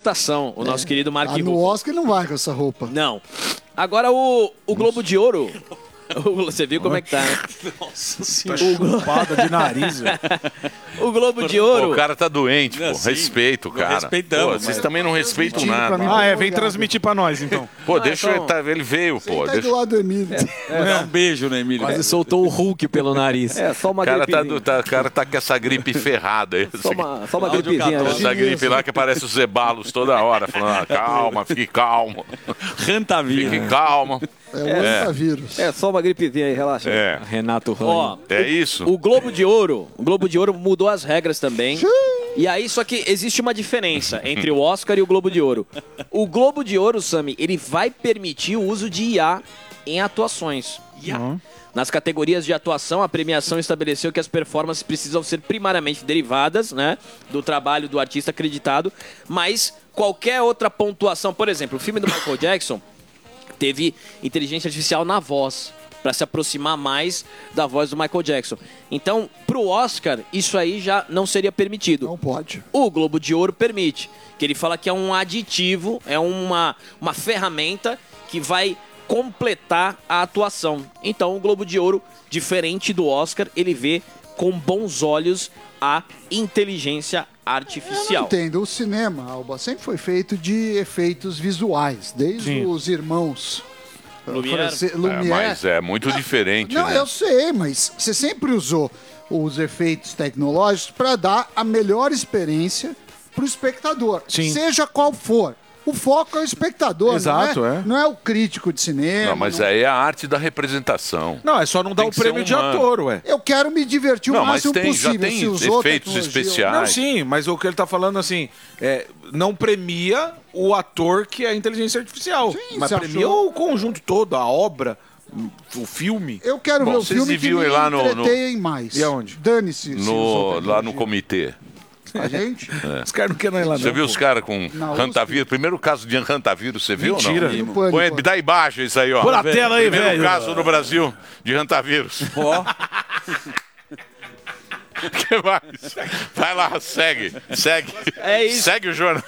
interpretação, o nosso querido Mark Ruffalo. No Oscar não vai com essa roupa. Não. Agora o Globo de Ouro... Você viu como é que tá, né? Nossa senhora. De nariz, velho. O Globo de Ouro... O cara tá doente, pô. Assim, Respeito, cara. Respeitamos. Pô, vocês também não respeitam nada. Vem transmitir pra nós, então. Pô, deixa ele veio, pô. Tá aí do lado do Emílio. Dá um beijo, né, Emílio? Quase soltou o Hulk pelo nariz. Só uma O cara gripezinha. tá com essa gripe ferrada aí. Só uma gripezinha. Essa gripe lá que aparece os zebalos toda hora, falando, calma, fique calmo. Rantavir. Fique calmo. É o vírus. Só uma gripezinha aí, relaxa. Renato Ó, Rani. É isso. O Globo de Ouro mudou as regras também. E aí, só que existe uma diferença entre o Oscar e o Globo de Ouro. O Globo de Ouro, Sami, ele vai permitir o uso de IA em atuações. Nas categorias de atuação, a premiação estabeleceu que as performances precisam ser primariamente derivadas, né, do trabalho do artista acreditado, mas qualquer outra pontuação, por exemplo, o filme do Michael Jackson teve inteligência artificial na voz, para se aproximar mais da voz do Michael Jackson. Então, pro Oscar, isso aí já não seria permitido. Não pode. O Globo de Ouro permite, que ele fala que é um aditivo, é uma ferramenta que vai completar a atuação. Então, o Globo de Ouro, diferente do Oscar, ele vê com bons olhos a inteligência artificial. Eu não entendo. O cinema, Alba, sempre foi feito de efeitos visuais, desde os irmãos Lumière. Mas é muito diferente, Não, né? eu sei, mas você sempre usou os efeitos tecnológicos para dar a melhor experiência para o espectador, seja qual for. O foco é o espectador, Exato, não é o crítico de cinema. Não, mas aí é a arte da representação. Não, é só não dar o prêmio de ator, ué. Eu quero me divertir o máximo possível. Já tem se usou efeitos especiais. Não, sim, mas o que ele tá falando assim, não premia o ator que é a inteligência artificial. Mas premia o conjunto todo, a obra, o filme. Eu quero ver o filme que me lá entretenha mais. E aonde? Dane-se. Lá no comitê. A gente? Os caras não querem ir lá, não. Você viu os caras com rantavírus? Primeiro caso de rantavírus, você viu ou não? Mentira. Me dá imagens aí, ó. Põe na tela aí, velho. Primeiro caso no Brasil de rantavírus. Ó. Que mais? Vai lá, segue. É isso. Segue o jornal.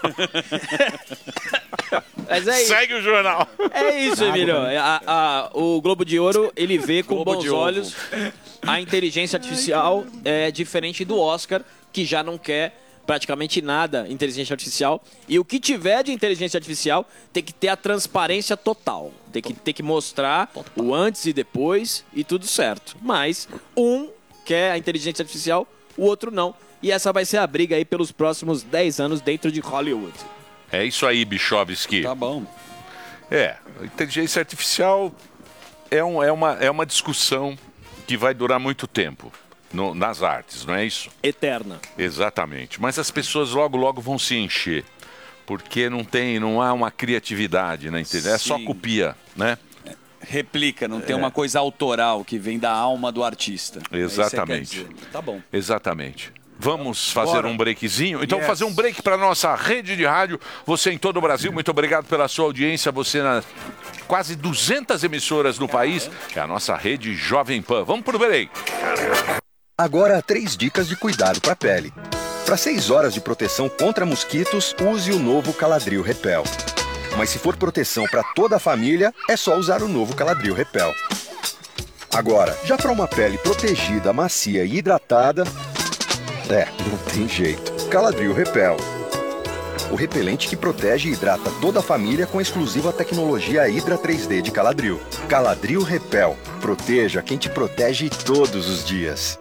Mas é isso. Segue o jornal. É isso, Emílio. O Globo de Ouro, ele vê com bons olhos a inteligência artificial diferente do Oscar, que já não quer praticamente nada inteligência artificial. E o que tiver de inteligência artificial tem que ter a transparência total. Tem que mostrar o antes e depois e tudo certo. Mas um quer a inteligência artificial, o outro não. E essa vai ser a briga aí pelos próximos 10 anos dentro de Hollywood. É isso aí, Bichovski. Tá bom. A inteligência artificial é uma discussão que vai durar muito tempo. Nas artes, não é isso? Eterna. Exatamente. Mas as pessoas logo vão se encher. Porque não há uma criatividade, né? É só copia, né? Replica, não tem uma coisa autoral que vem da alma do artista. Exatamente. Tá bom. Exatamente. Vamos fazer um breakzinho? Então, fazer um break para nossa rede de rádio. Você em todo o Brasil, muito obrigado pela sua audiência. Você nas quase 200 emissoras no país. É a nossa rede Jovem Pan. Vamos pro break. Agora, 3 dicas de cuidado para a pele. Para 6 horas de proteção contra mosquitos, use o novo Caladril Repel. Mas se for proteção para toda a família, é só usar o novo Caladril Repel. Agora, já para uma pele protegida, macia e hidratada, não tem jeito. Caladril Repel. O repelente que protege e hidrata toda a família com a exclusiva tecnologia Hydra 3D de Caladril. Caladril Repel. Proteja quem te protege todos os dias.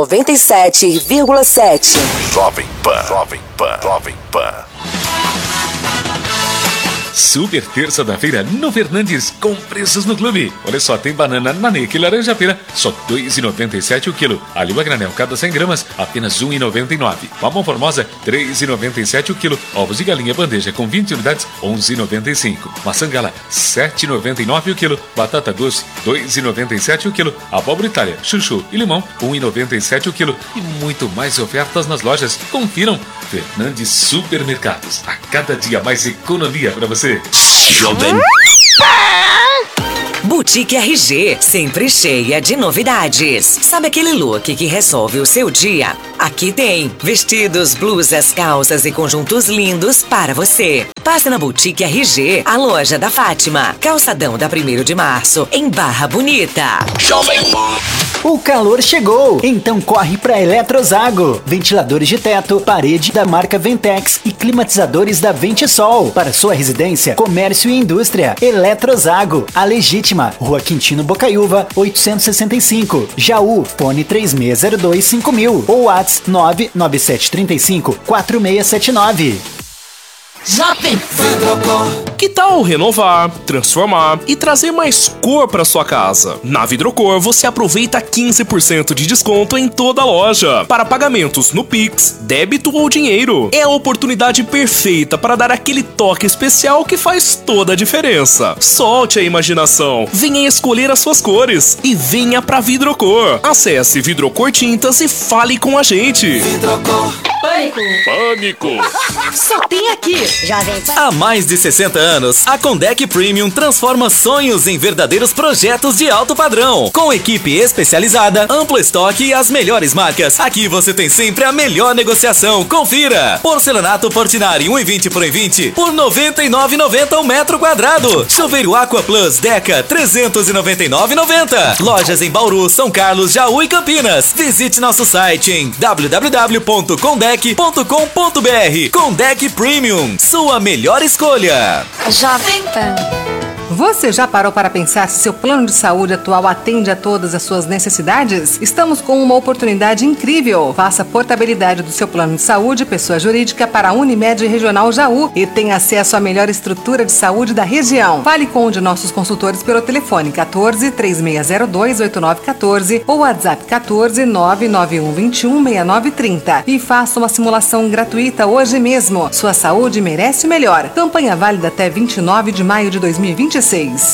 97,7 Jovem Pan, Jovem Pan, Jovem Pan. Super terça da feira no Fernandes, com preços no clube. Olha só, tem banana Nanica e laranja-pera, só R$ 2,97 o quilo. A lima granel, cada 100 gramas, apenas R$ 1,99. Mamão formosa, R$ 3,97 o quilo. Ovos de galinha bandeja com 20 unidades, R$ 11,95. Maçã gala, R$ 7,99 o quilo. Batata doce, R$ 2,97 o quilo. Abóbora Itália, chuchu e limão, R$ 1,97 o quilo. E muito mais ofertas nas lojas. Confiram. Fernandes Supermercados. A cada dia mais economia para você. Jovem Boutique RG, sempre cheia de novidades. Sabe aquele look que resolve o seu dia? Aqui tem vestidos, blusas, calças e conjuntos lindos para você. Passe na Boutique RG, a loja da Fátima, calçadão da 1º de março, em Barra Bonita. O calor chegou, então corre para Eletrozago. Ventiladores de teto, parede da marca Ventex e climatizadores da Ventisol. Para sua residência, comércio e indústria. Eletrozago, a legítima. Rua Quintino Bocaiúva, 865. Jaú, fone 36025000 ou WhatsApp 997354679. Jovem Que tal renovar, transformar e trazer mais cor para sua casa? Na Vidrocor você aproveita 15% de desconto em toda a loja para pagamentos no Pix, débito ou dinheiro. É a oportunidade perfeita para dar aquele toque especial que faz toda a diferença. Solte a imaginação, venha escolher as suas cores e venha pra Vidrocor. Acesse Vidrocor Tintas e fale com a gente. Vidrocor. Pânico! Só tem aqui. Jovem Pan. Há mais de 60 anos, a Condec Premium transforma sonhos em verdadeiros projetos de alto padrão. Com equipe especializada, amplo estoque e as melhores marcas. Aqui você tem sempre a melhor negociação. Confira! Porcelanato Portinari 1,20 por 1,20 por R$ 99,90 o metro quadrado. Chuveiro Aqua Plus Deca 399,90. Lojas em Bauru, São Carlos, Jaú e Campinas. Visite nosso site em www.condec.com.br. Condec Premium, sua melhor escolha. Jovem Pan. Você já parou para pensar se seu plano de saúde atual atende a todas as suas necessidades? Estamos com uma oportunidade incrível. Faça a portabilidade do seu plano de saúde, pessoa jurídica, para a Unimed Regional Jaú e tenha acesso à melhor estrutura de saúde da região. Fale com um de nossos consultores pelo telefone 14 3602 8914 ou WhatsApp 14 991 21 6930 e faça uma simulação gratuita hoje mesmo. Sua saúde merece o melhor. Campanha válida até 29 de maio de 2026.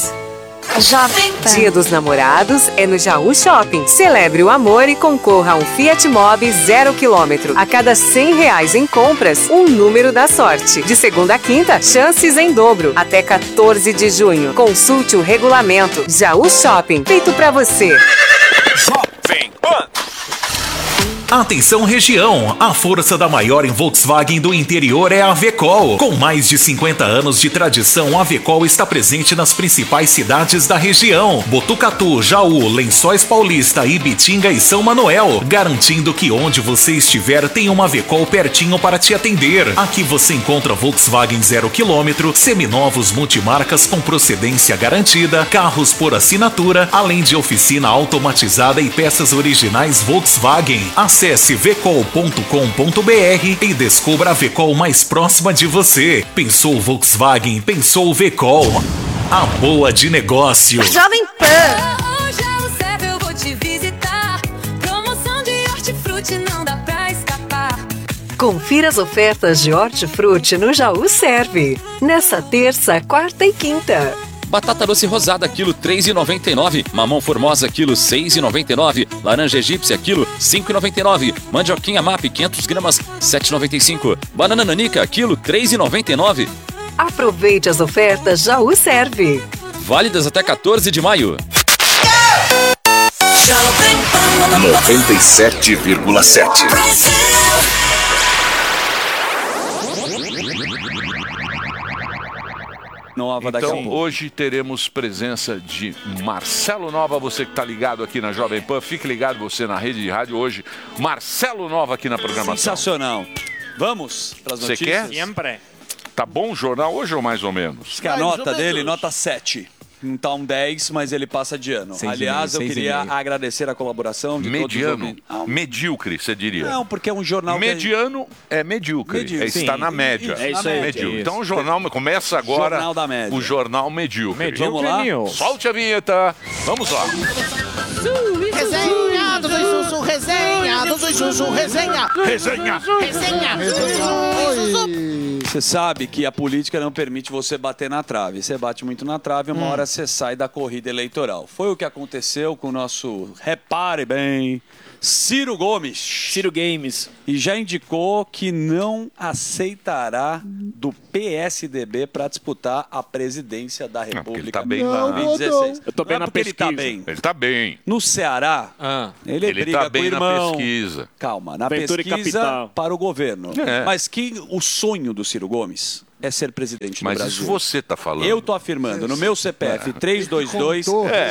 Jovem Pan. Dia dos Namorados é no Jaú Shopping. Celebre o amor e concorra a um Fiat Mobi 0 km. A cada R$100 em compras, um número da sorte. De segunda a quinta, chances em dobro. Até 14 de junho. Consulte o regulamento. Jaú Shopping, feito pra você. Jovem Pan. Atenção região, a força da maior em Volkswagen do interior é a Vecol. Com mais de 50 anos de tradição, a Vecol está presente nas principais cidades da região: Botucatu, Jaú, Lençóis Paulista, Ibitinga e São Manuel, garantindo que onde você estiver tem uma Vecol pertinho para te atender. Aqui você encontra Volkswagen 0 km, seminovos multimarcas com procedência garantida, carros por assinatura, além de oficina automatizada e peças originais Volkswagen. Acesse vecol.com.br e descubra a Vecol mais próxima de você. Pensou Volkswagen, pensou Vecol. A boa de negócio. Jovem Pan. Hoje é o CEP, eu vou te visitar. Promoção de hortifruti, não dá pra escapar. Confira as ofertas de hortifruti no Jaú Serve. Nessa terça, quarta e quinta. Batata doce rosada, quilo 3,99. Mamão formosa, quilo 6,99. Laranja egípcia, quilo 5,99. Mandioquinha MAP, 500 gramas, 7,95. Banana nanica, quilo 3,99. Aproveite as ofertas Jaú Serve. Válidas até 14 de maio. 97,7. Nova daqui a Então, pouco. hoje teremos presença de Marcelo Nova, você que está ligado aqui na Jovem Pan, fique ligado você na rede de rádio hoje. Marcelo Nova aqui na programação. Sensacional. Vamos para as Você notícias? quer? Sempre. Tá bom o jornal hoje ou mais ou menos? Diz que a nota dele, nota 7. Não tá um 10, mas ele passa de ano. 6,5, Aliás, eu queria agradecer a colaboração de Mediano, todos os ouvintes. medíocre, você diria. Não, porque é um jornal mediano é medíocre, está na média. É isso aí. Medíocre. Então o jornal começa agora. Jornal da média. O jornal medíocre. Vamos lá? Solte a vinheta. Vamos lá. Resenha do Zuzu, resenha do Zuzu, resenha. Resenha. Resenha. Você sabe que a política não permite você bater na trave. Você bate muito na trave, uma hora você sai da corrida eleitoral. Foi o que aconteceu com o nosso, repare bem, Ciro Gomes. Ciro Games. E já indicou que não aceitará do PSDB para disputar a presidência da República. Ele tá bem lá. 2016. Eu tô bem Não é na porque pesquisa. Ele tá bem. Ele tá bem. No Ceará, ele briga tá bem com o irmão. na pesquisa. Calma, na Ventura e pesquisa Capital. para o governo. É. Mas o sonho do Ciro Gomes é ser presidente do Mas Brasil. isso você tá falando. Eu tô afirmando, no meu CPF 322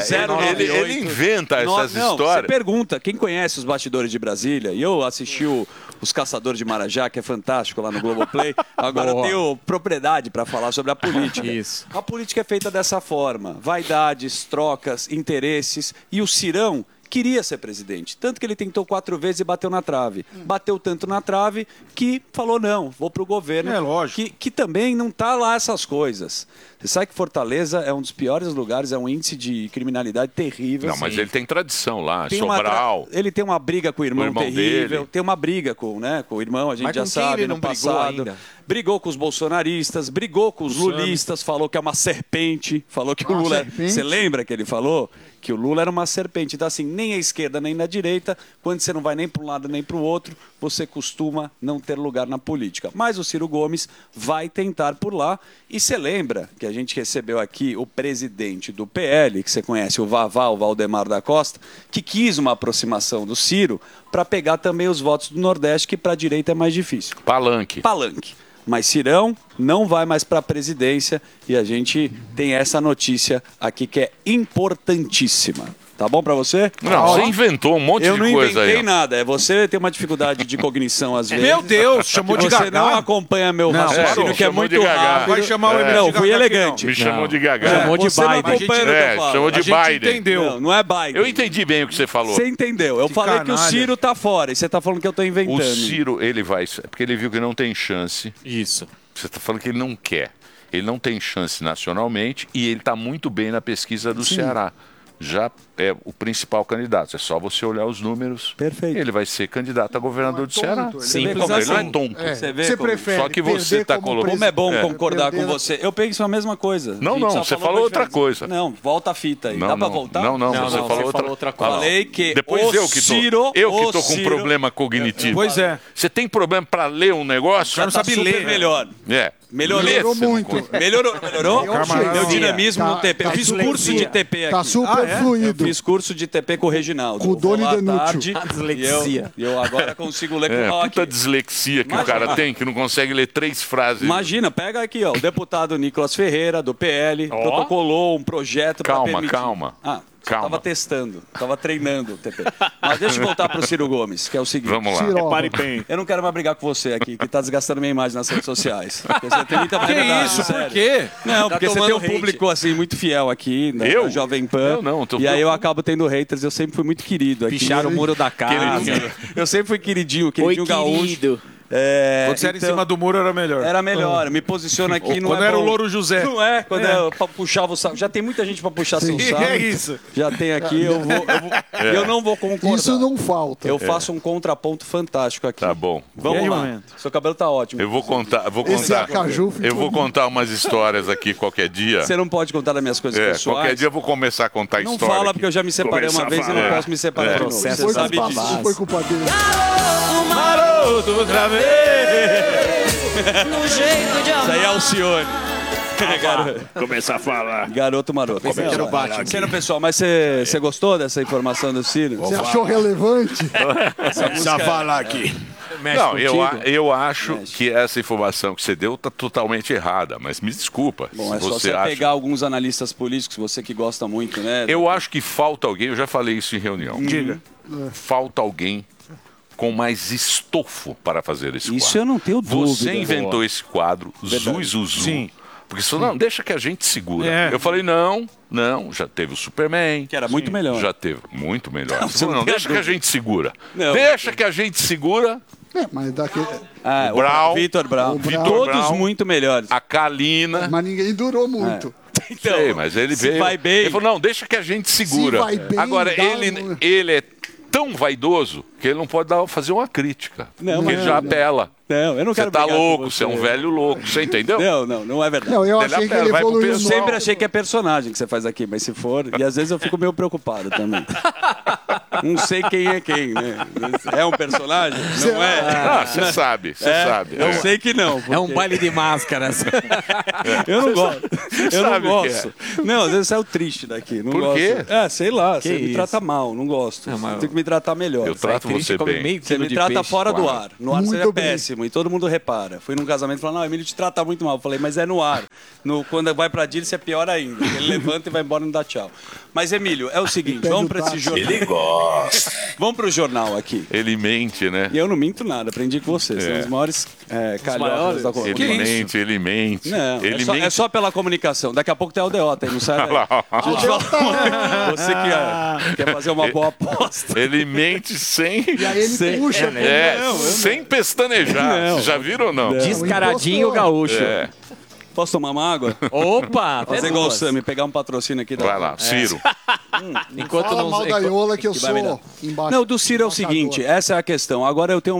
ele inventa essas Não, histórias. Você pergunta, quem conhece os bastidores de Brasília, e eu assisti os Caçadores de Marajá, que é fantástico lá no Globoplay, agora eu tenho propriedade para falar sobre a política. Isso. A política é feita dessa forma, vaidades, trocas, interesses, e o Cirão queria ser presidente. Tanto que ele tentou 4 vezes e bateu na trave. Bateu tanto na trave que falou, não, vou pro governo. É lógico. Que também não tá lá essas coisas. Você sabe que Fortaleza é um dos piores lugares, é um índice de criminalidade terrível. Não, mas ele tem tradição lá, Tem Sobral. ele tem uma briga com o irmão, irmão terrível, dele. tem uma briga com o irmão, a gente Mas já com quem sabe, ele no não brigou passado. ainda? Brigou com os bolsonaristas, brigou com os lulistas, falou que é uma serpente, falou que o Uma Lula... serpente? Você lembra que ele falou? Que o Lula era uma serpente. Então, assim, nem à esquerda nem na direita, quando você não vai nem para um lado nem para o outro, você costuma não ter lugar na política. Mas o Ciro Gomes vai tentar por lá. E você lembra que a gente recebeu aqui o presidente do PL, que você conhece, o Vavá, o Valdemar da Costa, que quis uma aproximação do Ciro para pegar também os votos do Nordeste, que para a direita é mais difícil. Palanque. Mas Cirão não vai mais para a presidência e a gente tem essa notícia aqui que é importantíssima. Tá bom para você? Não, você inventou um monte de coisa aí. Eu não inventei ó. nada. É você tem uma dificuldade de cognição às vezes. Meu Deus, chamou que de você Gagá. não acompanha meu raciocínio, que é chamou muito de Gagá. rápido. Vai chamar o Emílio Não, de fui Gagá aqui, elegante. Me chamou de Gagá. Chamou de Você não Biden. acompanha o que eu falo. chamou de A gente Biden. entendeu. Não é Biden. Eu entendi bem o que você falou. Você entendeu. Eu falei que o canalha. Ciro tá fora e você tá falando que eu tô inventando. O Ciro, ele vai... Porque ele viu que não tem chance. Isso. Você está falando que ele não quer. Ele não tem chance nacionalmente e ele está muito bem na pesquisa do Ceará. Já é o principal candidato. É só você olhar os números. Perfeito. Ele vai ser candidato a governador do Ceará. Simples Ele não é assim. tonto. Você vê Você como- prefere Só que você perder está como colocando... Como é bom É. concordar com Perder- você. Eu penso a mesma coisa. Não, A gente não, só você falou falou uma outra diferença. coisa. Não, volta a fita aí. Não, Dá pra não. voltar? Não, você falou outra coisa. Falei que Depois o eu que tô, Ciro, eu que o tô com Ciro- problema cognitivo. Pois é. Você tem problema para ler um negócio? Já não sabe super ler. melhor. É. Melhorou Ler, você não muito. consegue. Melhorou? Camarada. Meu dinamismo Tá- no TP. Eu tá fiz super curso de fluido. TP aqui. Tá super fluido. Eu fiz curso de TP com o Reginaldo. Com o Doni Eu vou lá à Denútil. tarde A dislexia. E eu agora consigo ler com É, o puta aqui. dislexia que o Imagina. cara tem, que não consegue ler 3 frases. Imagina, pega aqui, ó, o deputado Nicolas Ferreira, do PL, protocolou um projeto para Calma, permitir... calma. Ah, Calma. tava testando, tava treinando o TP. Mas deixa eu voltar pro Ciro Gomes, que é o seguinte. Vamos lá. Ciro, Pare bem. Eu não quero mais brigar com você aqui, que tá desgastando minha imagem nas redes sociais. Porque você tem muita verdade, isso? sério. Por quê? Não, Tá porque você tem um tomando hate. público assim muito fiel aqui, né, Eu? da Jovem Pan. Eu não, tô- E aí eu acabo tendo haters, eu sempre fui muito querido aqui. Picharam o muro da casa. Eu sempre fui queridinho Oi, gaúcho. querido. Quando você era em então- cima do muro era melhor. Era melhor, eu me posiciono aqui, não Quando é era o bom. Louro José. Não é, quando eu puxava o saco. Já tem muita gente pra puxar seu saco. É isso. Já tem aqui, eu não vou concordar. Isso não falta. Eu faço um contraponto fantástico aqui. Tá bom. Vamos aí, lá. momento? Seu cabelo tá ótimo. Eu vou contar, Esse acaju ficou eu vou contar umas histórias aqui qualquer dia. Você não pode contar das minhas coisas É, pessoais. qualquer dia eu vou começar a contar Não história. fala, aqui. porque eu já me separei uma vez e não posso me separar de novo. Você Foi sabe culpa- disso. Não foi culpa dele. Maroto outra vez! No jeito de Isso aí é amar. Alcione. Começar a falar. Garoto maroto. Sendo pessoal, mas você gostou dessa informação do Ciro? Você achou relevante? Começar a falar aqui. Não, eu acho que essa informação que você deu está totalmente errada, mas me desculpa. Bom, se é só você você acha... pegar alguns analistas políticos, você que gosta muito, né? Eu acho que falta alguém, eu já falei isso em reunião. Diga. Falta alguém com mais estofo para fazer esse quadro. Isso eu não tenho dúvida. Você inventou esse quadro, Zui Zuzu. Sim. Porque você falou, não, deixa que a gente segura. É. Eu falei, não, já teve o Superman. Que era muito melhor. Já teve, muito melhor. Não, Você falou, você não, não deixa tem que a gente segura. Não. Deixa que a gente segura. É, mas daquele... Ah, O Brown. Vitor Brown. Brown. Todos Brown. muito melhores. A Kalina. Mas ninguém durou muito. Então, Sei, mas ele se veio. vai bem. Ele falou, não, deixa que a gente segura. vai bem, Agora, dá ele é tão vaidoso que ele não pode fazer uma crítica. Não, porque mas ele já apela. Não, eu não quero Você tá brigar com louco, você é um velho louco, você entendeu? Não é verdade. Não, eu achei que ele evoluiu. Eu sempre achei que é personagem que você faz aqui, mas se for... E às vezes eu fico meio preocupado também. Não sei quem é quem, né? É um personagem? Não é? Ah, você sabe, você sabe. Eu sei que não. É um baile de máscaras. Eu não gosto. Eu não sabe o que gosto. Não, às vezes saiu triste daqui. Não Por gosto. quê? Sei lá. Que Você me isso? trata mal. Não gosto. Não, mas- Você tem que me tratar melhor. Eu trato você bem. Você me de trata peixe, fora do claro. ar. No ar Muito seria bem. péssimo. E todo mundo repara. Fui num casamento e falou, não, o Emílio te trata muito mal. Eu falei, mas é no ar. Quando vai pra Dílice é pior ainda. Ele levanta e vai embora e não dá tchau. Mas, Emílio, é o seguinte, vamos pra esse jornal. Ele gosta. Vamos pro jornal aqui. Ele mente, né? E eu não minto nada, aprendi com vocês. São os maiores calhões da Ele mente, ele mente. Não, Ele é mente. só pela comunicação. Daqui a pouco tem aldeota aí, não sai daí. Olha lá. Deixa eu te falar. Você que quer fazer uma boa aposta. Ele mente sem... E aí ele puxa. sem pestanejar. Vocês já viram ou não? Descaradinho gaúcho. É. Posso tomar uma água? Opa! Fazer igual o Sammy, pegar um patrocínio aqui. Vai lá, Ciro. Enquanto Fala não... mal da Iola que eu que vai me dar. sou embaixo. Não, do Ciro é o seguinte, essa é a questão. Agora eu tenho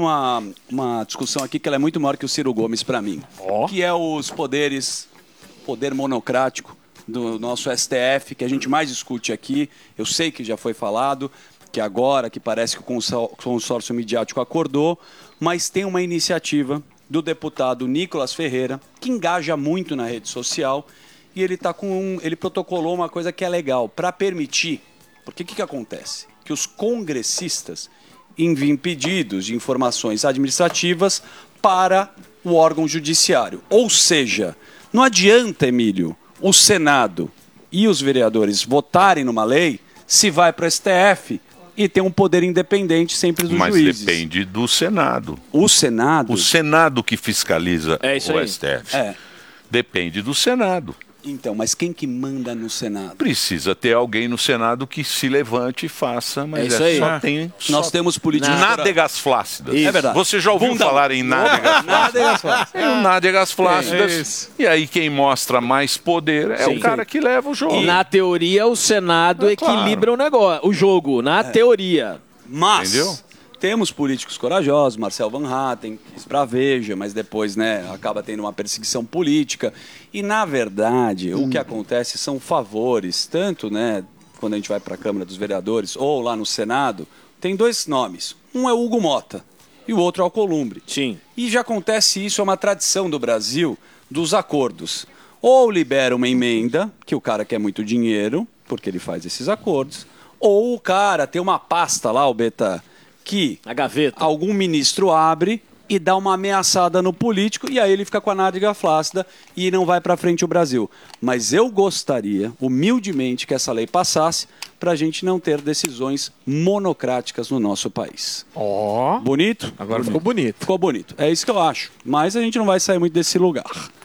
uma discussão aqui que ela é muito maior que o Ciro Gomes pra mim. Que é os poderes, poder monocrático do nosso STF, que a gente mais discute aqui. Eu sei que já foi falado, que agora que parece que o consórcio midiático acordou, mas tem uma iniciativa do deputado Nicolas Ferreira, que engaja muito na rede social, e ele ele protocolou uma coisa que é legal, para permitir, porque o que acontece? Que os congressistas enviem pedidos de informações administrativas para o órgão judiciário. Ou seja, não adianta, Emílio, o Senado e os vereadores votarem numa lei se vai para o STF e tem um poder independente sempre dos Mas juízes. depende do Senado. O Senado? O Senado que fiscaliza isso o aí. STF. É. Depende do Senado. Então, mas quem que manda no Senado? Precisa ter alguém no Senado que se levante e faça, mas isso aí. só tem... Nós temos políticos... Nádegas flácidas. Isso. É verdade. Você já ouviu Bundão. falar em nádegas Nádegas flácidas. Tem nádegas flácidas. Isso. E aí quem mostra mais poder é o cara que leva o jogo. E na teoria, o Senado equilibra o negócio, o jogo, na teoria. Mas Entendeu? temos políticos corajosos, Marcel Van Hatten, quis pra Veja, mas depois acaba tendo uma perseguição política. E, na verdade, o que acontece são favores, tanto quando a gente vai para a Câmara dos Vereadores ou lá no Senado, tem dois nomes. Um é o Hugo Mota e o outro é o Alcolumbre. Sim. E já acontece isso, é uma tradição do Brasil, dos acordos. Ou libera uma emenda, que o cara quer muito dinheiro, porque ele faz esses acordos, ou o cara tem uma pasta lá, o Beta, que a gaveta, algum ministro abre e dá uma ameaçada no político e aí ele fica com a nádega flácida e não vai para frente o Brasil. Mas eu gostaria, humildemente, que essa lei passasse para a gente não ter decisões monocráticas no nosso país. Ó. Bonito? Agora ficou bonito. Ficou bonito. É isso que eu acho. Mas a gente não vai sair muito desse lugar.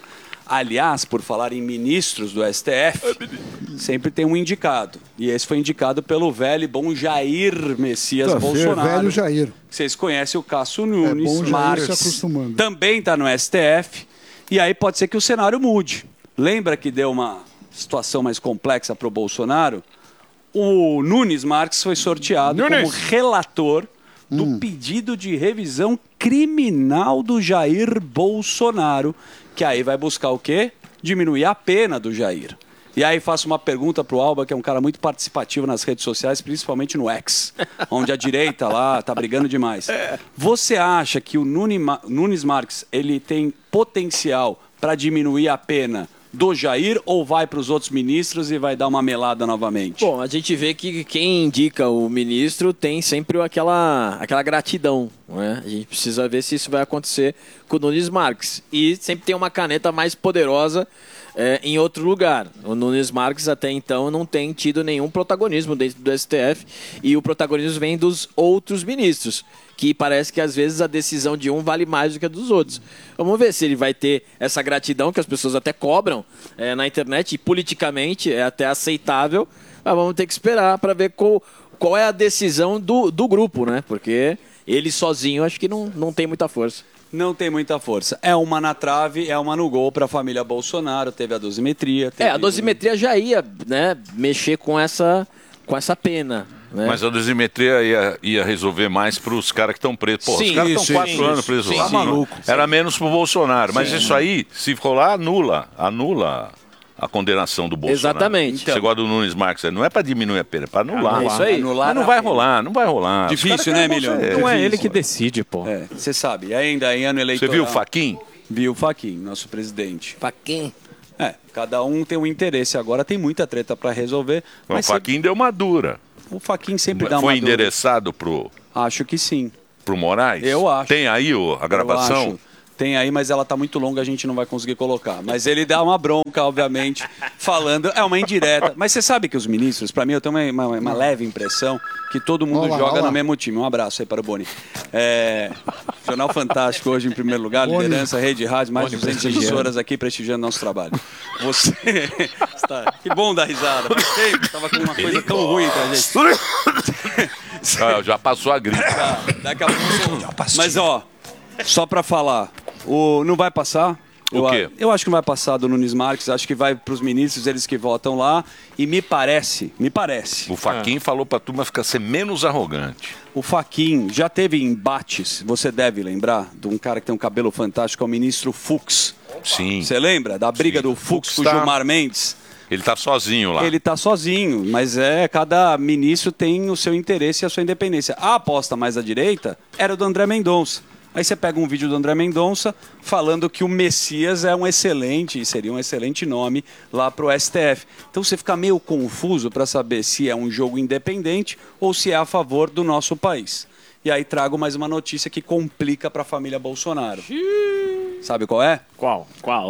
Aliás, por falar em ministros do STF, sempre tem um indicado. E esse foi indicado pelo velho e bom Jair Messias Bolsonaro. Velho Jair. Vocês conhecem o Cássio Nunes, bom Jair se Marques, acostumando. também está no STF. E aí pode ser que o cenário mude. Lembra que deu uma situação mais complexa para o Bolsonaro? O Nunes Marques foi sorteado como relator do pedido de revisão criminal do Jair Bolsonaro, que aí vai buscar o quê? Diminuir a pena do Jair. E aí faço uma pergunta pro Alba, que é um cara muito participativo nas redes sociais, principalmente no X, onde a direita lá tá brigando demais. Você acha que o Nunes Marques ele tem potencial para diminuir a pena do Jair ou vai para os outros ministros e vai dar uma melada novamente? Bom, a gente vê que quem indica o ministro tem sempre aquela gratidão, né? A gente precisa ver se isso vai acontecer com o Nunes Marques. E sempre tem uma caneta mais poderosa em outro lugar. O Nunes Marques até então não tem tido nenhum protagonismo dentro do STF e o protagonismo vem dos outros ministros, que parece que às vezes a decisão de um vale mais do que a dos outros. Vamos ver se ele vai ter essa gratidão que as pessoas até cobram na internet e politicamente é até aceitável, mas vamos ter que esperar para ver qual é a decisão do grupo, né? Porque ele sozinho acho que não tem muita força. Não tem muita força. É uma na trave, é uma no gol para a família Bolsonaro, teve a dosimetria. A dosimetria já ia, mexer com essa pena. né? Mas a dosimetria ia resolver mais para os caras que estão presos. Pô, os caras estão 4 anos presos lá. Maluco. Era menos pro Bolsonaro. Mas isso aí, se rolar, anula a condenação do Bolsonaro. Exatamente. Você gosta do Nunes Marques, não é para diminuir a pena, é para anular. É isso aí. Mas não vai rolar, não vai rolar. Difícil, né, Emílio? Não é ele que decide, pô. Você sabe, e ainda em ano eleitoral... Você viu o Fachin? Vi o Fachin, nosso presidente. Fachin. Cada um tem um interesse. Agora tem muita treta para resolver. Mas o Fachin deu uma dura. O Fachin sempre dá uma Foi dura. endereçado pro... Acho que sim. Pro Moraes? Eu acho. Tem aí a gravação? Eu acho. Tem aí, mas ela tá muito longa, a gente não vai conseguir colocar. Mas ele dá uma bronca, obviamente, falando, é uma indireta. Mas você sabe que os ministros, para mim, eu tenho uma leve impressão que todo mundo joga no mesmo time. Um abraço aí para o Boni. Jornal Fantástico hoje em primeiro lugar, Boni. liderança, rede, rádio, mais de 200 emissoras aqui prestigiando nosso trabalho. Você... que bom dar risada. Tava com uma coisa tão ruim pra gente. Já passou a gripe. Daqui a pouco... Mas, ó... Só pra falar, não vai passar? O quê? Eu acho que não vai passar do Nunes Marques, acho que vai pros ministros, eles que votam lá, e me parece. O Fachin falou pra turma ser menos arrogante. O Fachin já teve embates, você deve lembrar, de um cara que tem um cabelo fantástico, é o ministro Fux. Sim. Você lembra da briga do Fux com o Gilmar Mendes? Ele tá sozinho lá. Ele tá sozinho, mas cada ministro tem o seu interesse e a sua independência. A aposta mais à direita era do André Mendonça. Aí você pega um vídeo do André Mendonça falando que o Messias seria um excelente nome lá pro STF. Então você fica meio confuso para saber se é um jogo independente ou se é a favor do nosso país. E aí trago mais uma notícia que complica para a família Bolsonaro. Sabe qual é? Qual?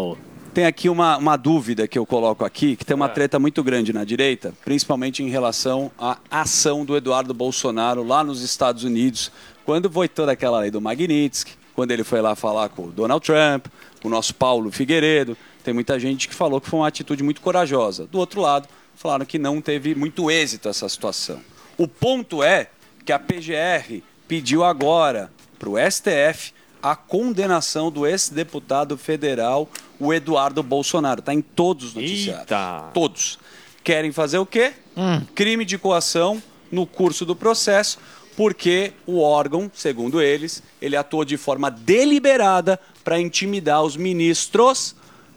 Tem aqui uma dúvida que eu coloco aqui, que tem uma treta muito grande na direita, principalmente em relação à ação do Eduardo Bolsonaro lá nos Estados Unidos, quando foi toda aquela lei do Magnitsky, quando ele foi lá falar com o Donald Trump, com o nosso Paulo Figueiredo. Tem muita gente que falou que foi uma atitude muito corajosa. Do outro lado, falaram que não teve muito êxito essa situação. O ponto é que a PGR pediu agora para o STF a condenação do ex-deputado federal, o Eduardo Bolsonaro. Está em todos os noticiários. Eita. Todos. Querem fazer o quê? Crime de coação no curso do processo, porque o órgão, segundo eles, ele atuou de forma deliberada para intimidar os ministros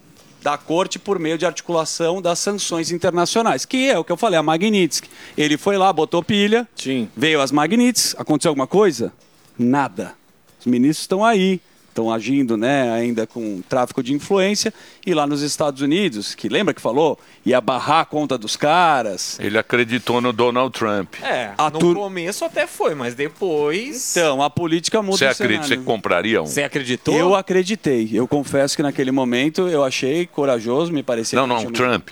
da corte por meio de articulação das sanções internacionais, que é o que eu falei, a Magnitsky. Ele foi lá, botou pilha, veio as Magnitsky, aconteceu alguma coisa? Nada. Os ministros estão aí, estão agindo, né, ainda com tráfico de influência, e lá nos Estados Unidos, que lembra que falou, ia barrar a conta dos caras. Ele acreditou no Donald Trump. No começo até foi, mas depois... Então, a política muda o cenário. Você compraria um? Você acreditou? Eu acreditei. Eu confesso que naquele momento eu achei corajoso, me parecia... Não, Trump.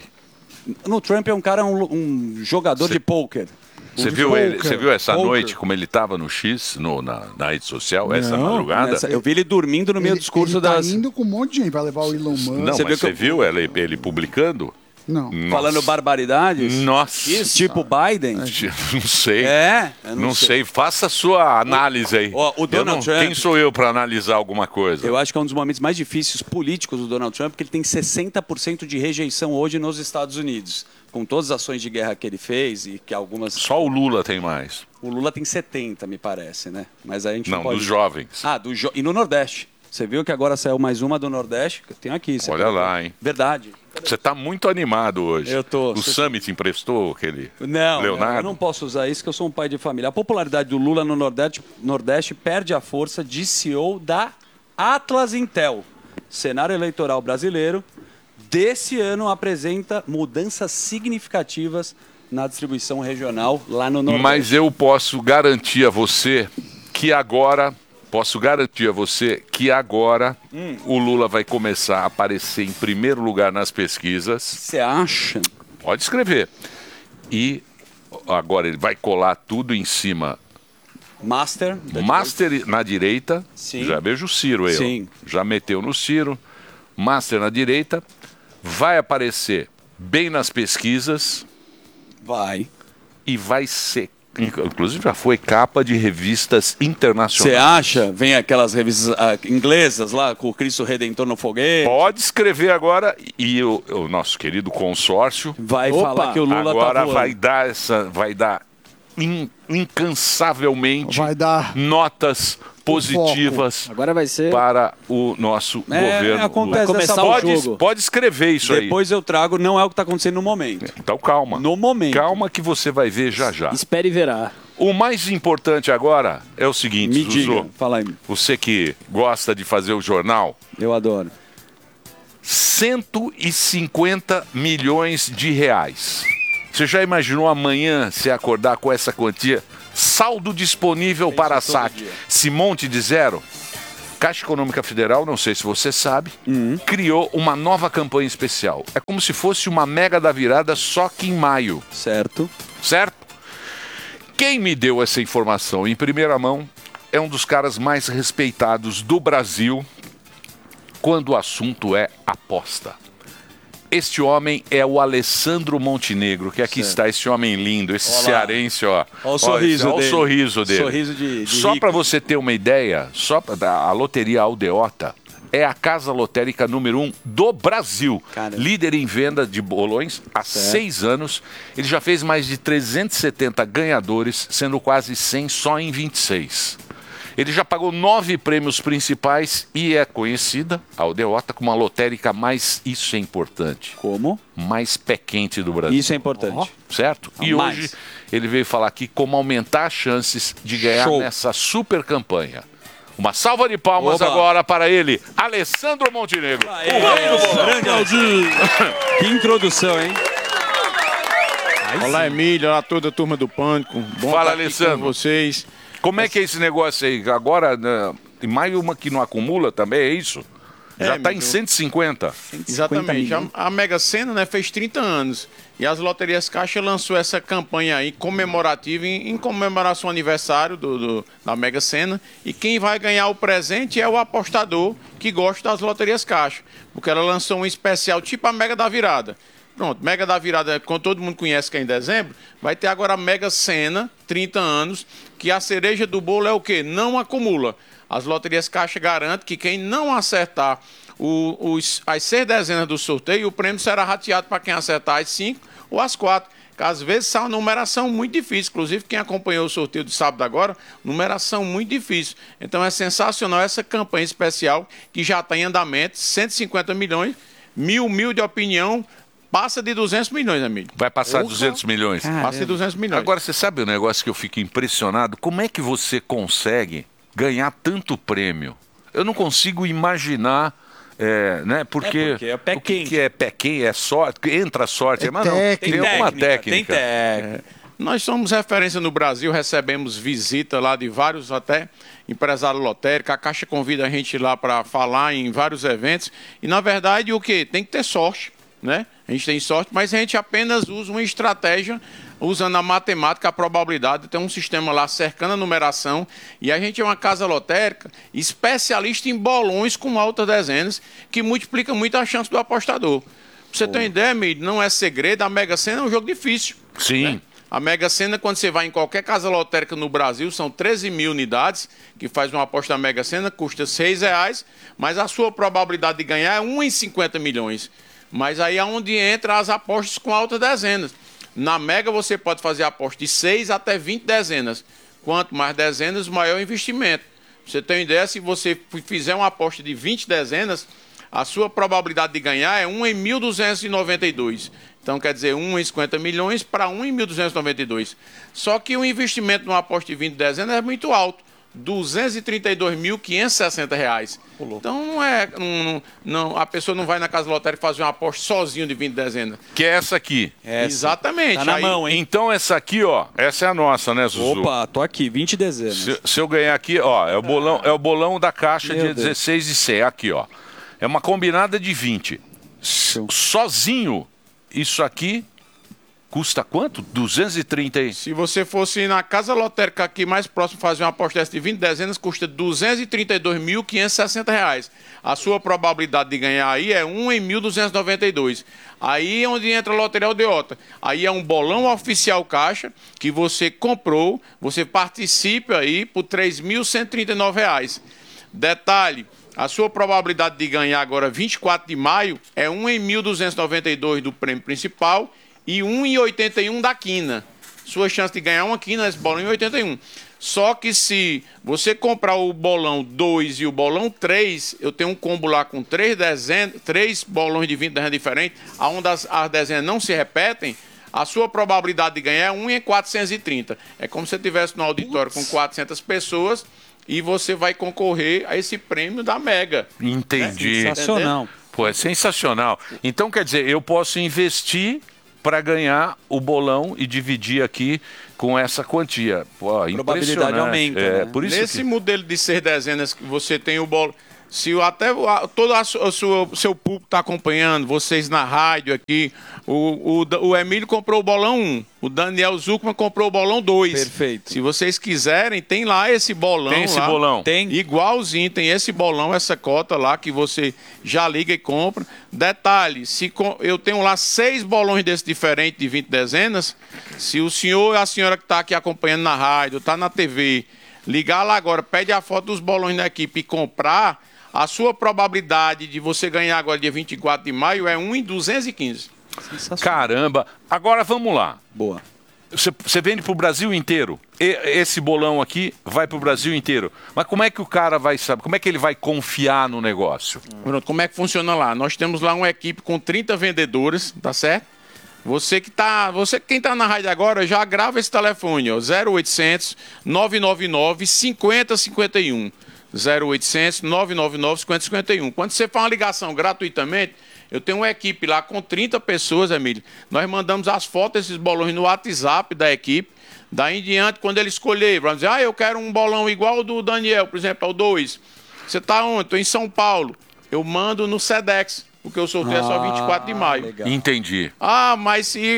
No Trump é um cara, um jogador de pôquer. Você viu essa noite como ele estava no X, na rede social, essa madrugada? Eu vi ele dormindo no meio do discurso ele tá das... indo com um monte de gente, vai levar o Elon Musk. Não, mas você viu ele publicando? Não. Falando barbaridades? Nossa. Tipo Biden? Não sei. Eu não sei. Faça a sua análise aí. O Donald Trump... Quem sou eu para analisar alguma coisa? Eu acho que é um dos momentos mais difíceis políticos do Donald Trump, porque ele tem 60% de rejeição hoje nos Estados Unidos. Com todas as ações de guerra que ele fez e que algumas... Só o Lula tem mais. O Lula tem 70, me parece, né? Mas a gente não pode... dos jovens. E no Nordeste. Você viu que agora saiu mais uma do Nordeste? Tem aqui. Olha lá, hein? Verdade. Você está muito animado hoje. Eu tô. O Summit emprestou aquele Leonardo? Eu não posso usar isso, que eu sou um pai de família. A popularidade do Lula no Nordeste perde a força de CEO da Atlas Intel. Cenário eleitoral brasileiro desse ano apresenta mudanças significativas na distribuição regional lá no Nordeste. Mas eu posso garantir a você que agora... o Lula vai começar a aparecer em primeiro lugar nas pesquisas. Você acha? Pode escrever. E agora ele vai colar tudo em cima. Master na direita. Sim. Já vejo o Ciro aí. Sim. Já meteu no Ciro. Master na direita. Vai aparecer bem nas pesquisas. Vai. E vai ser... Inclusive já foi capa de revistas internacionais. Você acha? Vem aquelas revistas inglesas lá, com o Cristo Redentor no foguete. Pode escrever agora e o nosso querido consórcio vai falar que o Lula agora tá voando. vai dar incansavelmente Vai dar notas positivas Agora vai ser para o nosso governo. Acontece dessa Pode escrever isso aí. Depois eu trago, não é o que está acontecendo no momento. Então calma. No momento. Calma que você vai ver já já. Espere e verá. O mais importante agora é o seguinte, Me diga, Zuzu, fala aí. você que gosta de fazer o jornal, Eu adoro. 150 milhões de reais. Você já imaginou amanhã se acordar com essa quantia? Saldo disponível para saque. Se monte de zero? Caixa Econômica Federal, não sei se você sabe, criou uma nova campanha especial. É como se fosse uma mega da virada, só que em maio. Certo. Certo? Quem me deu essa informação em primeira mão é um dos caras mais respeitados do Brasil quando o assunto é aposta. Este homem é o Alessandro Montenegro, que aqui está, esse homem lindo, esse cearense, ó. Olha o sorriso dele. Olha o sorriso dele. Sorriso de Só para você ter uma ideia, a Loteria Aldeota é a casa lotérica número 1 do Brasil. Líder em venda de bolões há 6 anos. Ele já fez mais de 370 ganhadores, sendo quase 100 só em 26. Ele já pagou 9 prêmios principais e é conhecida, a Aldeota, como a lotérica mais, isso é importante. Como? Mais pé quente do Brasil. Isso é importante. Certo? E Mais. hoje ele veio falar aqui como aumentar as chances de ganhar Show. nessa super campanha. Uma salva de palmas Oba. agora para ele, Alessandro Montenegro. O rei do bolão. Grande Aldinho. Que introdução, hein? Olá, Emílio. Olá, toda a turma do Pânico. Bom Fala, estar aqui Alessandro. com vocês. Como é que é esse negócio aí? Agora, tem mais uma que não acumula também, é isso? Já está em 150. Exatamente. A Mega Sena, né, fez 30 anos. E as Loterias Caixa lançou essa campanha aí comemorativa em comemoração ao aniversário da Mega Sena. E quem vai ganhar o presente é o apostador que gosta das Loterias Caixa. Porque ela lançou um especial tipo a Mega da Virada. Pronto, Mega da Virada, como todo mundo conhece que é em dezembro, vai ter agora a Mega Sena, 30 anos, que a cereja do bolo é o quê? Não acumula. As Loterias Caixa garantem que quem não acertar as 6 dezenas do sorteio, o prêmio será rateado para quem acertar as 5 ou as 4. Que às vezes são uma numeração muito difícil. Inclusive, quem acompanhou o sorteio de sábado agora, numeração muito difícil. Então é sensacional essa campanha especial que já está em andamento, 150 milhões, mil de opinião. Passa de 200 milhões, amigo. Vai passar 200 milhões. Passa de 200 milhões. Agora, você sabe o negócio que eu fico impressionado? Como é que você consegue ganhar tanto prêmio? Eu não consigo imaginar, né? Porque é pé o que quente. que é pé quente? É sorte? Entra sorte? Mas não, tem alguma técnica. Tem técnica. Nós somos referência no Brasil, recebemos visita lá de vários até empresários lotéricos. A Caixa convida a gente lá para falar em vários eventos. E, na verdade, o quê? Tem que ter sorte, né? A gente tem sorte, mas a gente apenas usa uma estratégia usando a matemática, a probabilidade. Tem um sistema lá cercando a numeração. E a gente é uma casa lotérica especialista em bolões com altas dezenas, que multiplica muito a chance do apostador. Pra você ter uma ideia, Emílio, não é segredo, a Mega Sena é um jogo difícil. Sim. Né? A Mega Sena, quando você vai em qualquer casa lotérica no Brasil, são 13 mil unidades, que faz uma aposta na Mega Sena, custa R$6, mas a sua probabilidade de ganhar é 1 em 50 milhões. Mas aí é onde entra as apostas com altas dezenas. Na Mega você pode fazer aposta de 6 até 20 dezenas. Quanto mais dezenas, maior o investimento. Pra você ter uma ideia, se você fizer uma aposta de 20 dezenas, a sua probabilidade de ganhar é 1 em 1.292. Então, quer dizer, 1 em 50 milhões para 1 em 1.292. Só que o investimento numa aposta de 20 dezenas é muito alto. R$232.560. Então não é. Não, a pessoa não vai na casa lotérica fazer uma aposta sozinho de 20 dezenas. Que é essa aqui. Exatamente. Tá na mão, hein? Então essa aqui, ó, essa é a nossa, né, Zuzu? Opa, tô aqui, 20 dezenas. Se eu ganhar aqui, ó, é o bolão da Caixa, dia 16 de 100. Aqui, ó. É uma combinada de 20. Sozinho, isso aqui custa quanto? 230. Se você fosse na casa lotérica aqui mais próximo fazer uma aposta dessa de 20 dezenas, custa R$232.560. A sua probabilidade de ganhar aí é 1 em 1.292. Aí é onde entra a Loteria Aldeota. Aí é um bolão oficial Caixa que você comprou, você participa aí por R$3.139. Detalhe, a sua probabilidade de ganhar agora 24 de maio é 1 em 1.292 do prêmio principal e 1 em 81 da quina. sua chance de ganhar uma quina nesse bolão em 81. Só que se você comprar o bolão 2 e o bolão 3, eu tenho um combo lá com 3 bolões de 20 dezenas diferentes, onde as dezenas não se repetem, a sua probabilidade de ganhar é 1 em 430. É como se você estivesse no auditório com 400 pessoas e você vai concorrer a esse prêmio da Mega. Entendi. É sensacional. Pô, é sensacional. Então, quer dizer, eu posso investir para ganhar o bolão e dividir aqui com essa quantia. Pô, a probabilidade aumenta. Né? Por isso Nesse modelo de 6 dezenas que você tem o bolão, se até todo o seu público está acompanhando, vocês na rádio aqui, o Emílio comprou o bolão 1, o Daniel Zucman comprou o bolão 2. Perfeito. Se vocês quiserem, tem lá esse bolão. Tem esse bolão? Tem. Igualzinho, tem esse bolão, essa cota lá que você já liga e compra. Detalhe, eu tenho lá 6 bolões desses diferentes de 20 dezenas, se o senhor e a senhora que está aqui acompanhando na rádio, está na TV, ligar lá agora, pede a foto dos bolões da equipe e comprar, a sua probabilidade de você ganhar agora dia 24 de maio é 1 em 215. Caramba! Agora vamos lá. Boa. Você vende para o Brasil inteiro. Esse bolão aqui vai para o Brasil inteiro. Mas como é que o cara vai saber? Como é que ele vai confiar no negócio? Pronto, como é que funciona lá? Nós temos lá uma equipe com 30 vendedores, tá certo? Quem está na rádio agora, já grava esse telefone, ó, 0800 999 5051. 0800 999 5051. Quando você faz uma ligação gratuitamente, eu tenho uma equipe lá com 30 pessoas, Emílio. Nós mandamos as fotos desses bolões no WhatsApp da equipe. Daí em diante, quando ele escolher, vamos dizer, eu quero um bolão igual ao do Daniel, por exemplo, ao 2. Você está onde? Estou em São Paulo. Eu mando no Sedex, porque o sorteio é só 24 de maio. Legal. Entendi. Mas se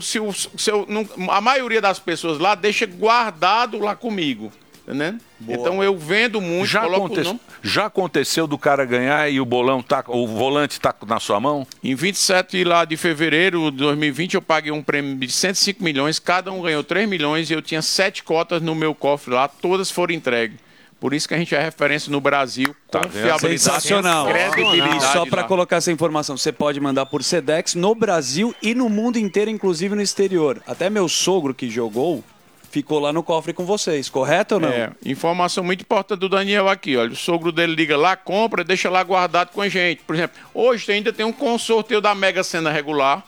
a maioria das pessoas lá deixa guardado lá comigo. Entendendo? Então eu vendo muito, já aconteceu do cara ganhar e o volante tá na sua mão? Em 27 lá de fevereiro de 2020 eu paguei um prêmio de 105 milhões, cada um ganhou 3 milhões e eu tinha 7 cotas no meu cofre lá, todas foram entregues. Por isso que a gente é referência no Brasil, confiabilidade, sensacional. credibilidade. Só para colocar essa informação, você pode mandar por Sedex no Brasil e no mundo inteiro, inclusive no exterior. Até meu sogro que jogou ficou lá no cofre com vocês, correto ou não? Informação muito importante do Daniel aqui, olha, o sogro dele liga lá, compra, deixa lá guardado com a gente. Por exemplo, hoje ainda tem um sorteio da Mega Sena regular,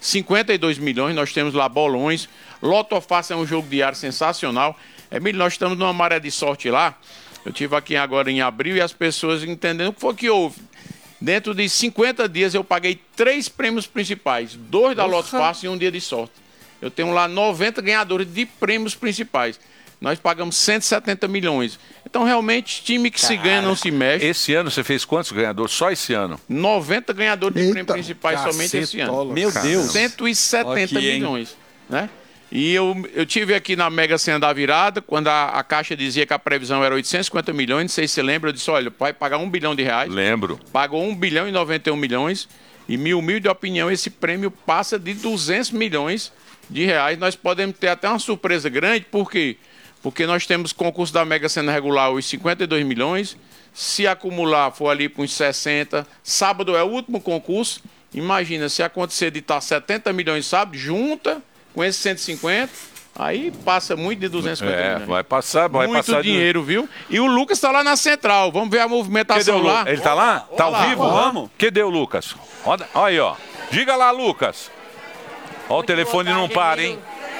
52 milhões, nós temos lá bolões, Loto Fácil é um jogo diário sensacional. Emílio, nós estamos numa maré de sorte lá, eu estive aqui agora em abril e as pessoas entendendo o que foi que houve. Dentro de 50 dias eu paguei 3 prêmios principais, 2 da Loto Fácil e um dia de sorte. Eu tenho lá 90 ganhadores de prêmios principais. Nós pagamos 170 milhões. Então, realmente, time que se ganha não se mexe. Esse ano você fez quantos ganhadores? Só esse ano? 90 ganhadores de prêmios principais somente esse ano. Meu Deus. 170 milhões. Né? E eu tive aqui na Mega Sena da virada, quando a Caixa dizia que a previsão era 850 milhões, não sei se você lembra, eu disse, olha, vai pagar R$1 bilhão. Lembro. Pagou 1 bilhão e 91 milhões. E minha humilde opinião, esse prêmio passa de 200 milhões de reais. Nós podemos ter até uma surpresa grande, por quê? Porque nós temos concurso da Mega Sena regular os 52 milhões, se acumular for ali para uns 60, sábado é o último concurso, imagina, se acontecer de estar 70 milhões sábado, junta com esses 150, aí passa muito de 250 milhões. Vai passar muito dinheiro, viu? E o Lucas está lá na central, vamos ver a movimentação lá. Ele está lá? Está ao vivo? Vamos. Cadê o Lucas? Olha aí, ó. Diga lá, Lucas. Ó, o telefone não para, hein?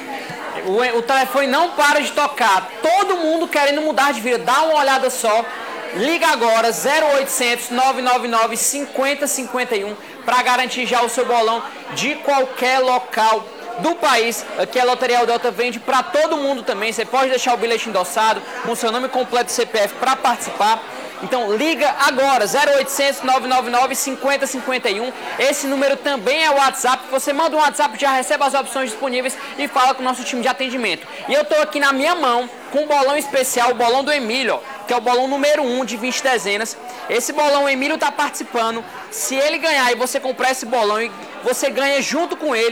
O telefone não para de tocar. Todo mundo querendo mudar de vida. Dá uma olhada só. Liga agora, 0800 999 5051 para garantir já o seu bolão de qualquer local do país. Aqui a Loteria Delta vende para todo mundo também. Você pode deixar o bilhete endossado com seu nome completo e CPF para participar. Então liga agora, 0800 999 5051. Esse número também é o WhatsApp. Você manda um WhatsApp, já recebe as opções disponíveis e fala com o nosso time de atendimento. E eu estou aqui na minha mão com um bolão especial, o bolão do Emílio, que é o bolão número 1 de 20 dezenas. Esse bolão o Emílio está participando. Se ele ganhar e você comprar esse bolão, você ganha junto com ele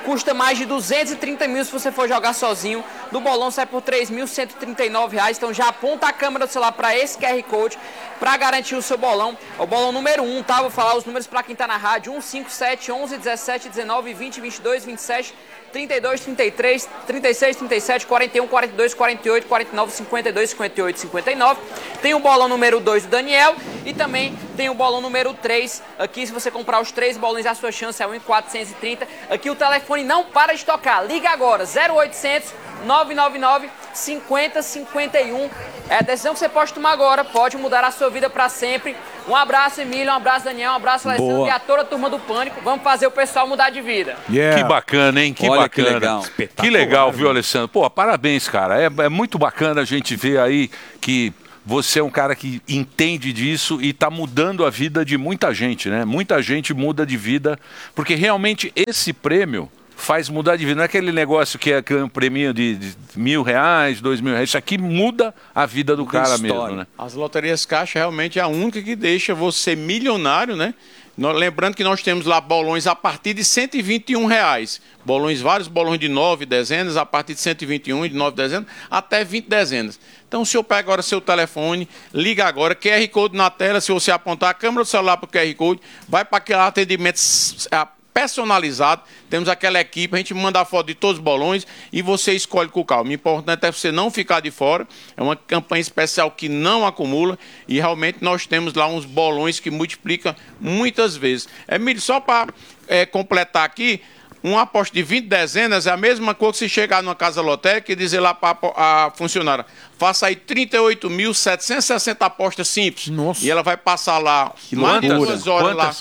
custa mais de 230 mil se você for jogar sozinho. Do bolão sai por R$ 3.139. Então já aponta a câmera do celular para esse QR Code para garantir o seu bolão. É o bolão número 1, tá? Vou falar os números para quem tá na rádio. 1, 5, 7, 11, 17, 19, 20, 22, 27, 32, 33, 36, 37, 41, 42, 48, 49, 52, 58, 59. Tem o bolão número 2 do Daniel e também tem o bolão número 3. Aqui, se você comprar os 3 bolões, a sua chance é 1 em 430. Aqui o telefone não para de tocar. Liga agora, 0800 999 5051. É a decisão que você pode tomar agora, pode mudar a sua vida para sempre. Um abraço, Emílio, um abraço, Daniel, um abraço, Alessandro. Boa. E a toda a turma do Pânico. Vamos fazer o pessoal mudar de vida. Que bacana, hein? Que Olha bacana. que legal. Que legal, viu, Alessandro? Pô, parabéns, cara. É muito bacana a gente ver aí que você é um cara que entende disso e está mudando a vida de muita gente, né? Muita gente muda de vida, porque realmente esse prêmio faz mudar de vida. Não é aquele negócio que é um prêmio de R$1.000, R$2.000. Isso aqui muda a vida do cara mesmo, né? As loterias Caixa realmente é a única que deixa você milionário, né? Lembrando que nós temos lá bolões a partir de R$121. Bolões, vários bolões de 9 dezenas, a partir de 121, de 9 dezenas, até 20 dezenas. Então, o senhor pega agora seu telefone, liga agora, QR Code na tela, se você apontar a câmera do celular para o QR Code, vai para aquele atendimento personalizado, temos aquela equipe, a gente manda a foto de todos os bolões e você escolhe com calma. O importante é você não ficar de fora, é uma campanha especial que não acumula e realmente nós temos lá uns bolões que multiplicam muitas vezes. Emílio, só para completar aqui, uma aposta de 20 dezenas é a mesma coisa que se chegar numa casa lotérica e dizer lá para a funcionária, faça aí 38.760 apostas simples. Nossa. E ela vai passar lá mais de 2 horas lá.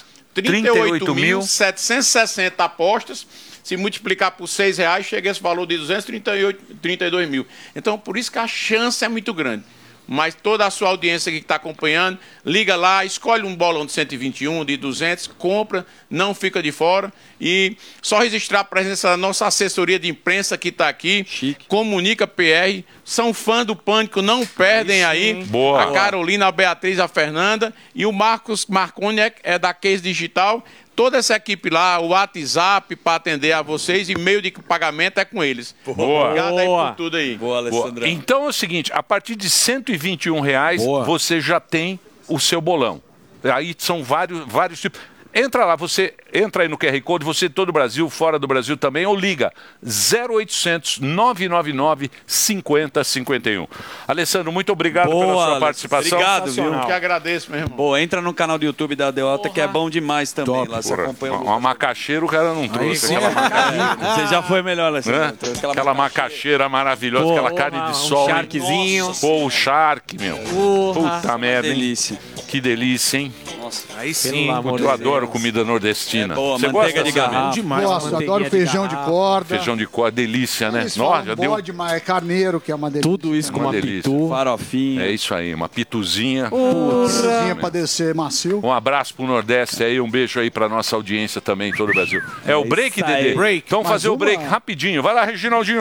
38.760 apostas. Se multiplicar por R$6, chega a esse valor de 232 mil. Então, por isso que a chance é muito grande. Mas toda a sua audiência que está acompanhando, liga lá, escolhe um bolão de 121, de 200, compra, não fica de fora. E só registrar a presença da nossa assessoria de imprensa que está aqui. Chique. Comunica PR, são fã do Pânico, não perdem aí. Boa. A Carolina, a Beatriz, a Fernanda e o Marcos Marconi é da Case Digital. Toda essa equipe lá, o WhatsApp para atender a vocês e meio de pagamento é com eles. Boa. Obrigado aí por tudo aí. Boa, Alessandra. Então é o seguinte, a partir de R$121 você já tem o seu bolão. Aí são vários tipos. Entra lá, você entra aí no QR Code, você todo o Brasil, fora do Brasil também, ou liga 0800 999 5051. Alessandro, muito obrigado pela sua participação. Obrigado, viu? Eu que agradeço, meu irmão. Pô, entra no canal do YouTube da Delta que é bom demais também. Top. Lá você acompanha uma macaxeira o cara não trouxe. Você já foi melhor, Alessandro. Aquela macaxeira maravilhosa, aquela carne de sol. Sharkzinho. Pô, o Shark, meu. Puta merda, hein? Delícia. Que delícia, hein? Nossa, aí sim. Eu adoro comida nordestina. Boa, você manteiga gosta de garrafa. Demais, gosto, adoro feijão de corda. Feijão de corda, delícia, né? Nossa, já bode, mas é carneiro, que é uma delícia. Tudo isso com uma pitu, farofinha. É isso aí, uma pituzinha. Pituzinha pra descer macio. Um abraço pro Nordeste aí, um beijo aí pra nossa audiência também, todo o Brasil. É o break, Dedê? Break. Então fazer o break rapidinho. Vai lá, Reginaldinho.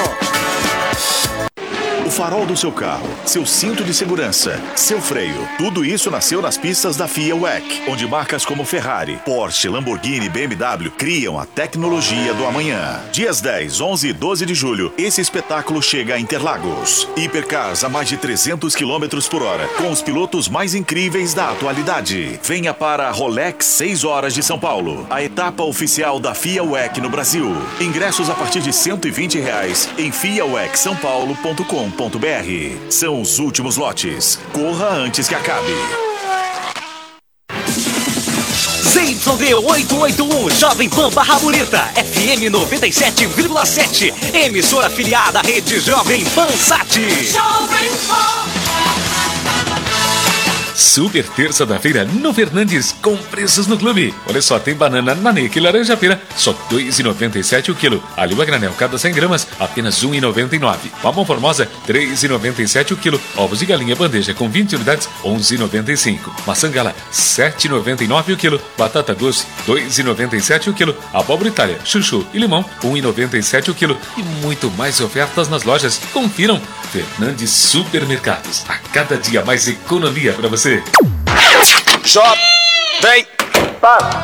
O farol do seu carro, seu cinto de segurança, seu freio, tudo isso nasceu nas pistas da FIA WEC, onde marcas como Ferrari, Porsche, Lamborghini e BMW criam a tecnologia do amanhã. Dias 10, 11 e 12 de julho, esse espetáculo chega a Interlagos. Hipercars a mais de 300 km por hora, com os pilotos mais incríveis da atualidade. Venha para a Rolex 6 horas de São Paulo, a etapa oficial da FIA WEC no Brasil. Ingressos a partir de R$120 em fiawecsaopaulo.com.br. São os últimos lotes. Corra antes que acabe. ZYD 881, Jovem Pan Barra Bonita, FM 97,7, emissora afiliada à rede Jovem Pan Sat. Jovem Pan. Super terça da feira no Fernandes, com preços no clube. Olha só, tem banana nanica e laranja pera, só R$ 2,97 o quilo. A lima granel, cada 100 gramas, apenas R$ 1,99. Mamão formosa, R$ 3,97 o quilo. Ovos de galinha bandeja com 20 unidades, R$ 11,95. Maçã gala, R$ 7,99 o quilo. Batata doce, R$ 2,97 o quilo. Abóbora Itália, chuchu e limão, R$ 1,97 o quilo. E muito mais ofertas nas lojas. Confiram, Fernandes Supermercados. A cada dia mais economia para você. Jovem Pan.